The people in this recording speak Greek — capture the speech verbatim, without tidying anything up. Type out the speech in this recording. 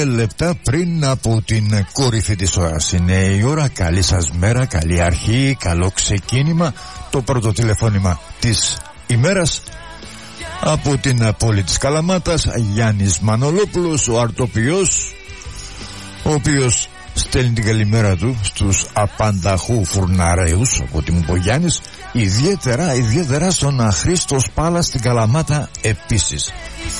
Λεπτά πριν από την κορυφή της ώρας είναι η ώρα. Καλή σας μέρα, καλή αρχή, καλό ξεκίνημα. Το πρώτο τηλεφώνημα της ημέρας από την πόλη της Καλαμάτας, Γιάννης Μανολόπουλος, ο αρτοποιός, ο οποίος στέλνει την καλημέρα του στους απανταχού φουρναρέους, από ό,τι μου είπε ο Γιάννης, ιδιαίτερα, ιδιαίτερα στον Χρήστο Σπάλα στην Καλαμάτα επίσης.